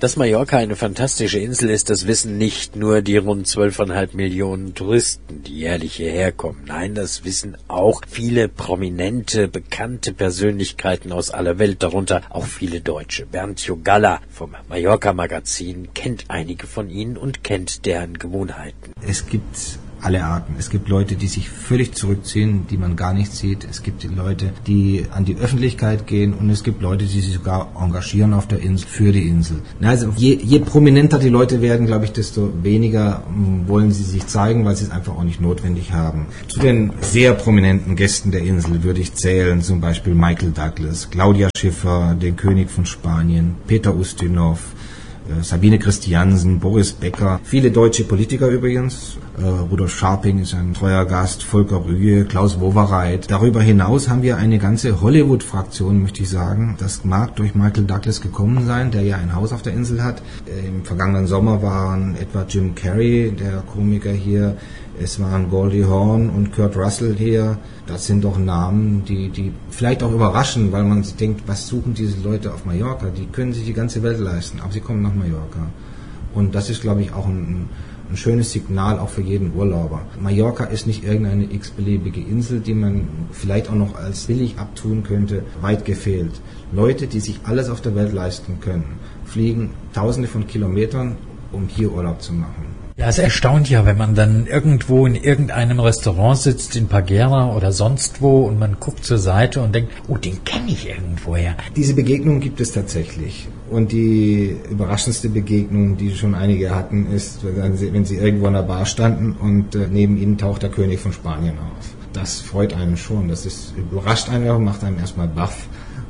Dass Mallorca eine fantastische Insel ist, das wissen nicht nur die rund 12,5 Millionen Touristen, die jährlich hierher kommen. Nein, das wissen auch viele prominente, bekannte Persönlichkeiten aus aller Welt, darunter auch viele Deutsche. Bernd Jogalla vom Mallorca-Magazin kennt einige von ihnen und kennt deren Gewohnheiten. Es gibt alle Arten. Es gibt Leute, die sich völlig zurückziehen, die man gar nicht sieht. Es gibt Leute, die an die Öffentlichkeit gehen und es gibt Leute, die sich sogar engagieren auf der Insel, für die Insel. Also je prominenter die Leute werden, glaube ich, desto weniger wollen sie sich zeigen, weil sie es einfach auch nicht notwendig haben. Zu den sehr prominenten Gästen der Insel würde ich zählen zum Beispiel Michael Douglas, Claudia Schiffer, den König von Spanien, Peter Ustinov, Sabine Christiansen, Boris Becker, viele deutsche Politiker übrigens. Rudolf Scharping ist ein treuer Gast, Volker Rühe, Klaus Wowereit. Darüber hinaus haben wir eine ganze Hollywood-Fraktion, möchte ich sagen. Das mag durch Michael Douglas gekommen sein, der ja ein Haus auf der Insel hat. Im vergangenen Sommer waren etwa Jim Carrey, der Komiker hier. Es waren Goldie Hawn und Kurt Russell hier. Das sind doch Namen, die vielleicht auch überraschen, weil man sich denkt, was suchen diese Leute auf Mallorca? Die können sich die ganze Welt leisten, aber sie kommen nach Mallorca. Und das ist, glaube ich, auch ein schönes Signal auch für jeden Urlauber. Mallorca ist nicht irgendeine x-beliebige Insel, die man vielleicht auch noch als billig abtun könnte. Weit gefehlt. Leute, die sich alles auf der Welt leisten können, fliegen Tausende von Kilometern, um hier Urlaub zu machen. Ja, es erstaunt ja, wenn man dann irgendwo in irgendeinem Restaurant sitzt, in Parguera oder sonst wo, und man guckt zur Seite und denkt, oh, den kenne ich irgendwoher. Diese Begegnung gibt es tatsächlich. Und die überraschendste Begegnung, die schon einige hatten, ist, wenn sie irgendwo in der Bar standen und neben ihnen taucht der König von Spanien auf. Das freut einen schon. Das überrascht einen, macht einem erstmal baff.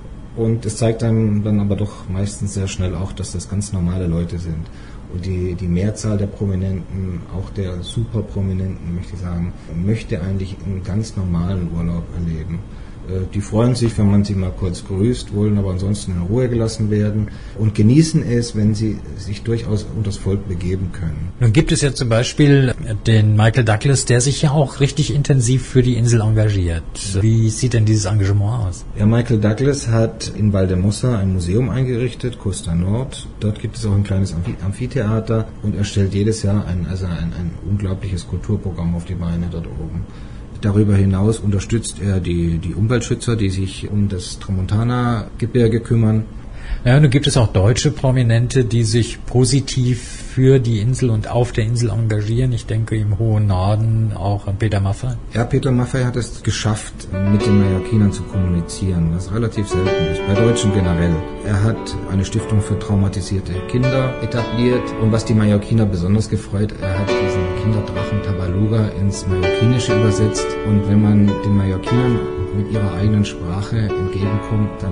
Und es zeigt einem dann aber doch meistens sehr schnell auch, dass das ganz normale Leute sind. Und die Mehrzahl der Prominenten, auch der Superprominenten, möchte ich sagen, möchte eigentlich einen ganz normalen Urlaub erleben. Die freuen sich, wenn man sie mal kurz grüßt, wollen aber ansonsten in Ruhe gelassen werden und genießen es, wenn sie sich durchaus unters Volk begeben können. Nun gibt es ja zum Beispiel den Michael Douglas, der sich ja auch richtig intensiv für die Insel engagiert. Wie sieht denn dieses Engagement aus? Ja, Michael Douglas hat in Valdemossa ein Museum eingerichtet, Costa Nord. Dort gibt es auch ein kleines Amphitheater und er stellt jedes Jahr ein unglaubliches Kulturprogramm auf die Beine dort oben. Darüber hinaus unterstützt er die Umweltschützer, die sich um das Tramontana-Gebirge kümmern. Ja, nun gibt es auch deutsche Prominente, die sich positiv für die Insel und auf der Insel engagieren. Ich denke im hohen Norden auch an Peter Maffay. Ja, Peter Maffay hat es geschafft, mit den Mallorquinern zu kommunizieren, was relativ selten ist, bei Deutschen generell. Er hat eine Stiftung für traumatisierte Kinder etabliert und was die Mallorquiner besonders gefreut, er hat diesen Kinderdrachen Tabaluga ins Mallorquinische übersetzt und wenn man den Mallorquinern mit ihrer eigenen Sprache entgegenkommt, dann